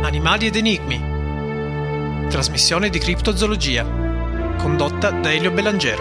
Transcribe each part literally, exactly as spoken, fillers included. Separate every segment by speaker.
Speaker 1: Animali ed enigmi. Trasmissione di criptozoologia, condotta da Elio Bellangero.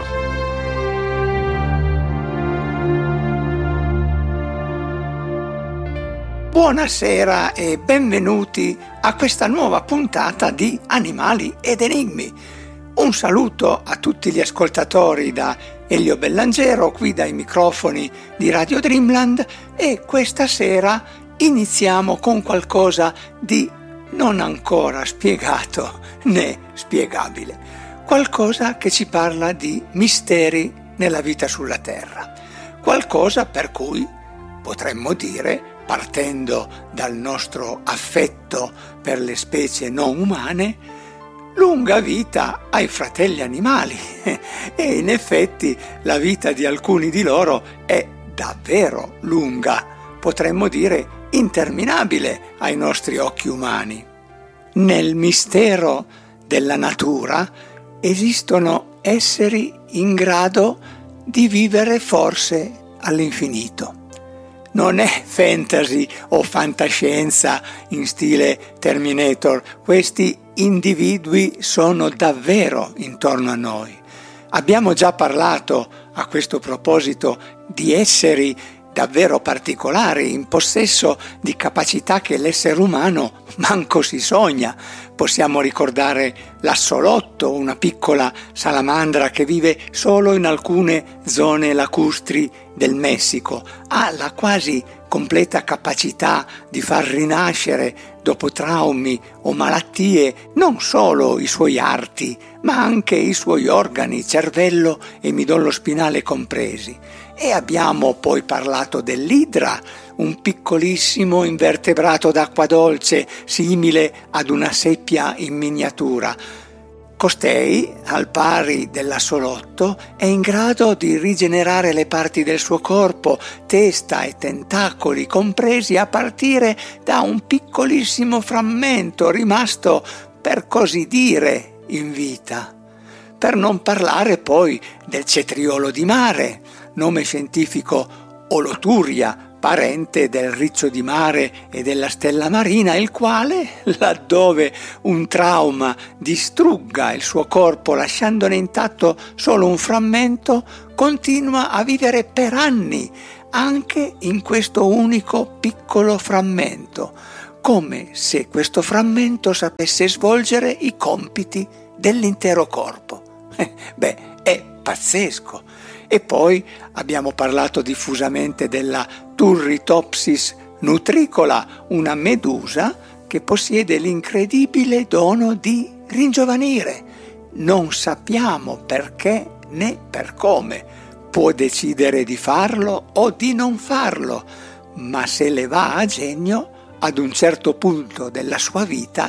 Speaker 2: Buonasera e benvenuti a questa nuova puntata di Animali ed enigmi. Un saluto a tutti gli ascoltatori da Elio Bellangero, qui dai microfoni di Radio Dreamland, e questa sera iniziamo con qualcosa di non ancora spiegato né spiegabile, qualcosa che ci parla di misteri nella vita sulla Terra, qualcosa per cui potremmo dire, partendo dal nostro affetto per le specie non umane, lunga vita ai fratelli animali. E in effetti la vita di alcuni di loro è davvero lunga, potremmo dire interminabile ai nostri occhi umani. Nel mistero della natura esistono esseri in grado di vivere forse all'infinito. Non è fantasy o fantascienza in stile Terminator, questi individui sono davvero intorno a noi. Abbiamo già parlato a questo proposito di esseri davvero particolari, in possesso di capacità che l'essere umano manco si sogna. Possiamo ricordare l'assolotto, una piccola salamandra che vive solo in alcune zone lacustri del Messico. Ha la quasi completa capacità di far rinascere dopo traumi o malattie non solo i suoi arti, ma anche i suoi organi, cervello e midollo spinale compresi. E abbiamo poi parlato dell'idra, un piccolissimo invertebrato d'acqua dolce simile ad una seppia in miniatura. Costei, al pari dell'assolotto, è in grado di rigenerare le parti del suo corpo, testa e tentacoli compresi, a partire da un piccolissimo frammento rimasto, per così dire, in vita. Per non parlare poi del cetriolo di mare, nome scientifico Holoturia, parente del riccio di mare e della stella marina, il quale, laddove un trauma distrugga il suo corpo lasciandone intatto solo un frammento, continua a vivere per anni anche in questo unico piccolo frammento, come se questo frammento sapesse svolgere i compiti dell'intero corpo. Beh, è pazzesco. E poi abbiamo parlato diffusamente della Turritopsis nutricola, una medusa che possiede l'incredibile dono di ringiovanire. Non sappiamo perché né per come. Può decidere di farlo o di non farlo, ma se le va a genio, ad un certo punto della sua vita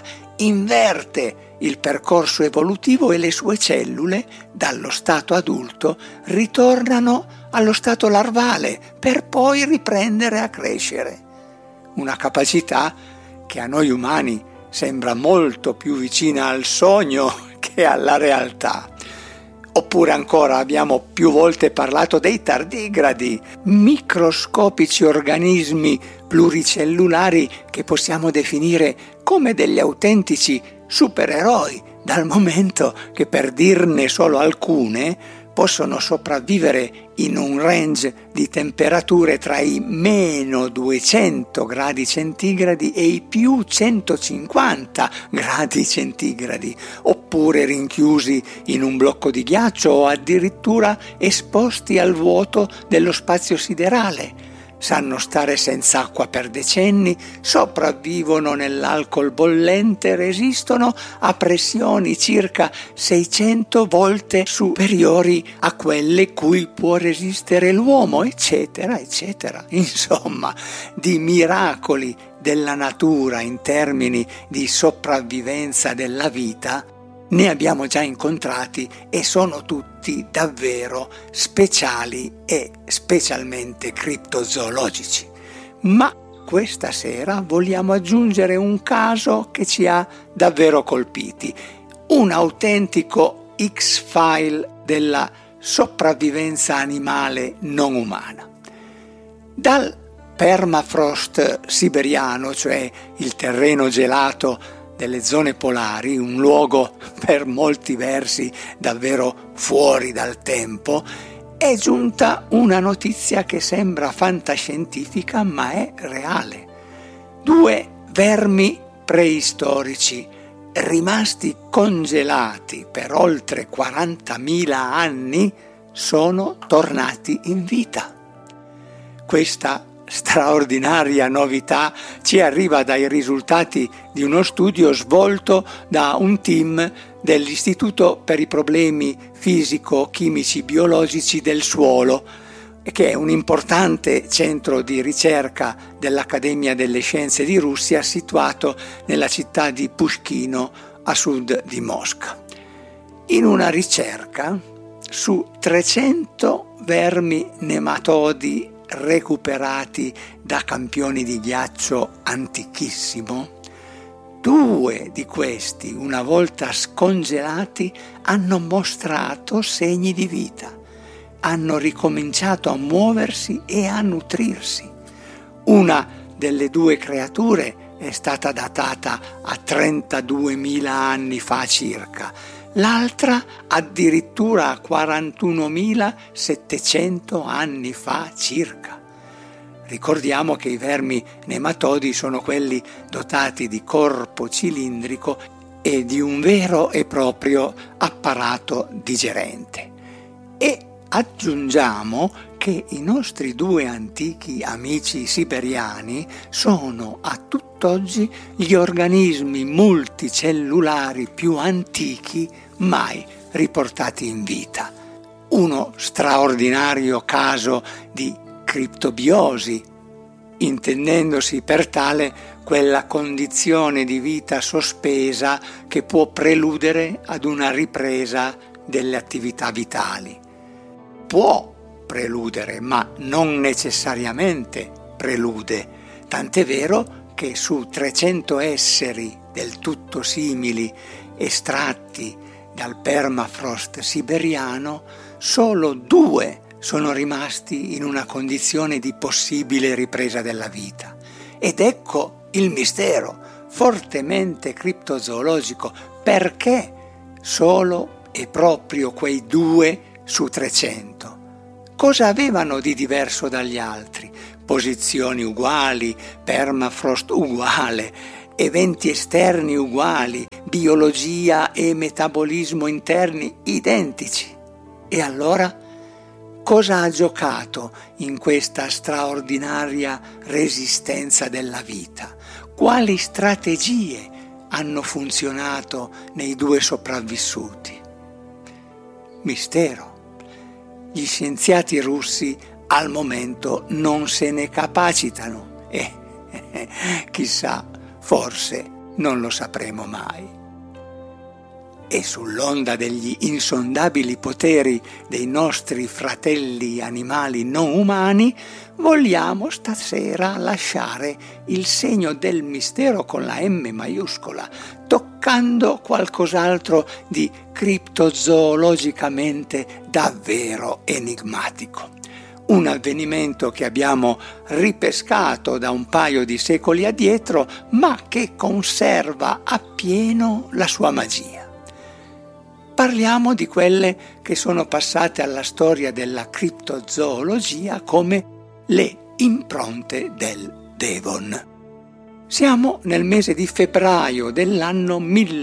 Speaker 2: inverte il percorso evolutivo e le sue cellule, dallo stato adulto, ritornano allo stato larvale per poi riprendere a crescere. Una capacità che a noi umani sembra molto più vicina al sogno che alla realtà. Oppure ancora abbiamo più volte parlato dei tardigradi, microscopici organismi pluricellulari che possiamo definire come degli autentici supereroi, dal momento che, per dirne solo alcune, possono sopravvivere in un range di temperature tra i meno duecento gradi centigradi e i più centocinquanta gradi centigradi, oppure rinchiusi in un blocco di ghiaccio o addirittura esposti al vuoto dello spazio siderale. Sanno stare senza acqua per decenni, sopravvivono nell'alcol bollente, resistono a pressioni circa seicento volte superiori a quelle cui può resistere l'uomo, eccetera, eccetera. Insomma, di miracoli della natura in termini di sopravvivenza della vita ne abbiamo già incontrati e sono tutti davvero speciali e specialmente criptozoologici. Ma questa sera vogliamo aggiungere un caso che ci ha davvero colpiti, un autentico X-file della sopravvivenza animale non umana. Dal permafrost siberiano, cioè il terreno gelato delle zone polari, un luogo per molti versi davvero fuori dal tempo, è giunta una notizia che sembra fantascientifica ma è reale. Due vermi preistorici rimasti congelati per oltre quarantamila anni sono tornati in vita. Questa straordinaria novità ci arriva dai risultati di uno studio svolto da un team dell'Istituto per i problemi fisico-chimici biologici del suolo, che è un importante centro di ricerca dell'Accademia delle Scienze di Russia situato nella città di Pushchino a sud di Mosca. In una ricerca su trecento vermi nematodi recuperati da campioni di ghiaccio antichissimo, due di questi, una volta scongelati, hanno mostrato segni di vita, hanno ricominciato a muoversi e a nutrirsi. Una delle due creature è stata datata a trentaduemila anni fa circa, l'altra addirittura a quarantunomilasettecento anni fa circa. Ricordiamo che i vermi nematodi sono quelli dotati di corpo cilindrico e di un vero e proprio apparato digerente. E aggiungiamo che i nostri due antichi amici siberiani sono a tutt'oggi gli organismi multicellulari più antichi mai riportati in vita. Uno straordinario caso di criptobiosi, intendendosi per tale quella condizione di vita sospesa che può preludere ad una ripresa delle attività vitali. Può preludere, ma non necessariamente prelude, tant'è vero che su trecento esseri del tutto simili estratti dal permafrost siberiano, solo due sono rimasti in una condizione di possibile ripresa della vita. Ed ecco il mistero fortemente criptozoologico: perché solo e proprio quei due su trecento? Cosa avevano di diverso dagli altri? Posizioni uguali, permafrost uguale, eventi esterni uguali, biologia e metabolismo interni identici. E allora, cosa ha giocato in questa straordinaria resistenza della vita? Quali strategie hanno funzionato nei due sopravvissuti? Mistero. Gli scienziati russi al momento non se ne capacitano e eh, chissà, forse non lo sapremo mai. E sull'onda degli insondabili poteri dei nostri fratelli animali non umani, vogliamo stasera lasciare il segno del mistero con la M maiuscola, toccando qualcos'altro di criptozoologicamente davvero enigmatico. Un avvenimento che abbiamo ripescato da un paio di secoli addietro, ma che conserva appieno la sua magia. Parliamo di quelle che sono passate alla storia della criptozoologia come le impronte del Devon. Siamo nel mese di febbraio dell'anno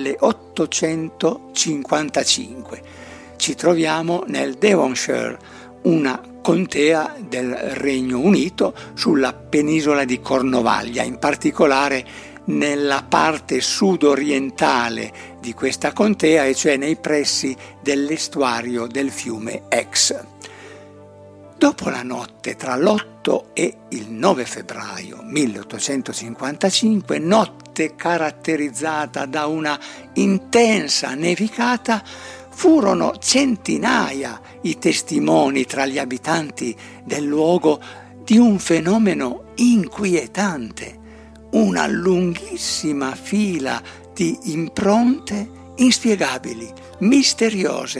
Speaker 2: milleottocentocinquantacinque. Ci troviamo nel Devonshire, una contea del Regno Unito sulla penisola di Cornovaglia, in particolare nella parte sud-orientale di questa contea, e cioè nei pressi dell'estuario del fiume Ex. Dopo la notte tra l'otto e il nove febbraio milleottocentocinquantacinque, notte caratterizzata da una intensa nevicata, furono centinaia i testimoni tra gli abitanti del luogo di un fenomeno inquietante, una lunghissima fila di impronte inspiegabili, misteriose,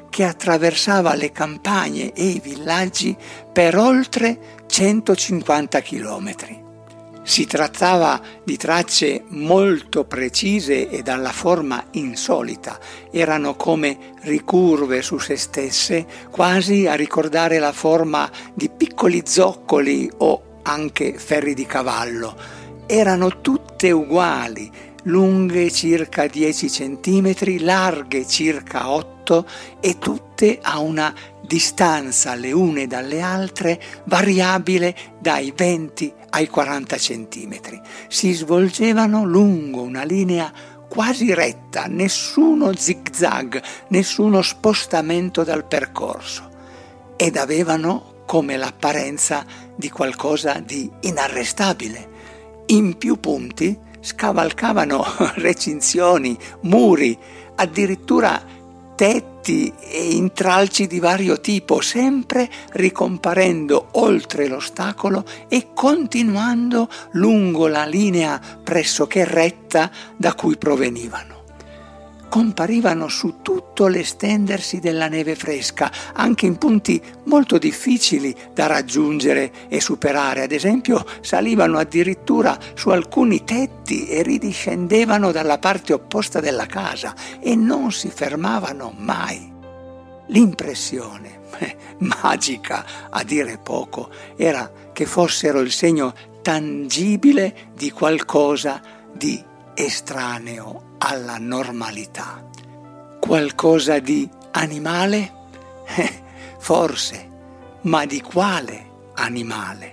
Speaker 2: che attraversava le campagne e i villaggi per oltre centocinquanta chilometri. Si trattava di tracce molto precise e dalla forma insolita, erano come ricurve su se stesse, quasi a ricordare la forma di piccoli zoccoli o anche ferri di cavallo. Erano tutte uguali, lunghe circa dieci centimetri, larghe circa otto e tutte a una distanza le une dalle altre variabile dai venti ai quaranta centimetri. Si svolgevano lungo una linea quasi retta, nessuno zigzag, nessuno spostamento dal percorso, ed avevano come l'apparenza di qualcosa di inarrestabile. In più punti scavalcavano recinzioni, muri, addirittura tetti e intralci di vario tipo, sempre ricomparendo oltre l'ostacolo e continuando lungo la linea pressoché retta da cui provenivano. Comparivano su tutto l'estendersi della neve fresca, anche in punti molto difficili da raggiungere e superare. Ad esempio, salivano addirittura su alcuni tetti e ridiscendevano dalla parte opposta della casa e non si fermavano mai. L'impressione, eh, magica a dire poco, era che fossero il segno tangibile di qualcosa di estraneo alla normalità. Qualcosa di animale? Eh, forse, ma di quale animale?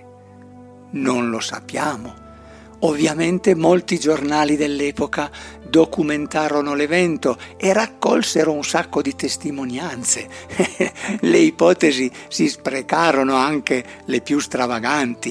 Speaker 2: Non lo sappiamo. Ovviamente molti giornali dell'epoca documentarono l'evento e raccolsero un sacco di testimonianze. Le ipotesi si sprecarono, anche le più stravaganti,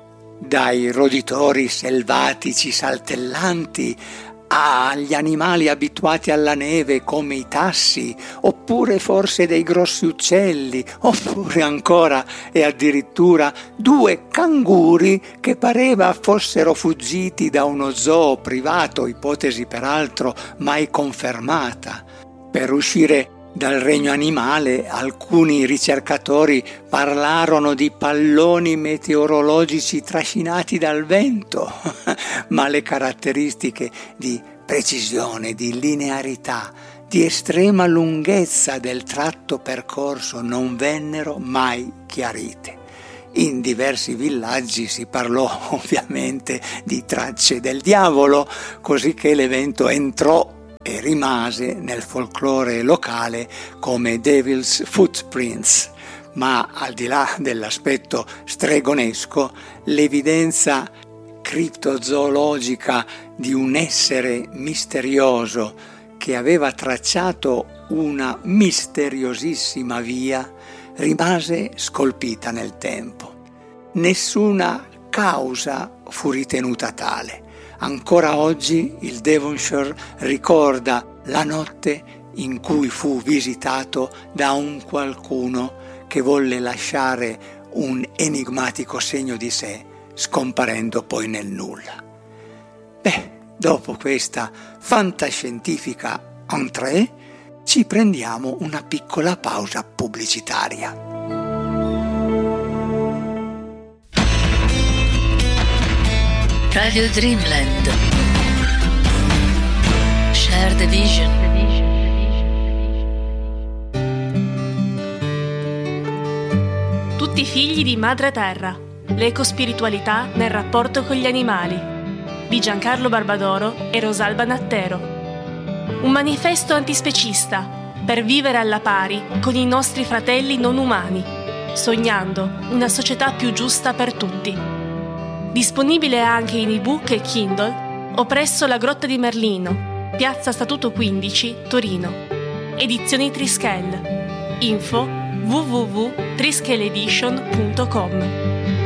Speaker 2: dai roditori selvatici saltellanti agli animali abituati alla neve come i tassi, oppure forse dei grossi uccelli, oppure ancora e addirittura due canguri che pareva fossero fuggiti da uno zoo privato, ipotesi peraltro mai confermata. Per uscire dal regno animale, alcuni ricercatori parlarono di palloni meteorologici trascinati dal vento, ma le caratteristiche di precisione, di linearità, di estrema lunghezza del tratto percorso non vennero mai chiarite. In diversi villaggi si parlò ovviamente di tracce del diavolo, così che l'evento entrò e rimase nel folklore locale come Devil's Footprints, ma al di là dell'aspetto stregonesco, l'evidenza criptozoologica di un essere misterioso che aveva tracciato una misteriosissima via rimase scolpita nel tempo. Nessuna causa fu ritenuta tale. Ancora oggi il Devonshire ricorda la notte in cui fu visitato da un qualcuno che volle lasciare un enigmatico segno di sé, scomparendo poi nel nulla. Beh, dopo questa fantascientifica entrée, ci prendiamo una piccola pausa pubblicitaria.
Speaker 3: Radio Dreamland. Share the vision.
Speaker 4: Tutti figli di Madre Terra. L'ecospiritualità nel rapporto con gli animali. Di Giancarlo Barbadoro e Rosalba Nattero. Un manifesto antispecista per vivere alla pari con i nostri fratelli non umani, sognando una società più giusta per tutti. Disponibile anche in ebook e Kindle o presso la Grotta di Merlino, Piazza Statuto quindici, Torino. Edizioni Triskele. Info w w w punto triskeleedition punto com.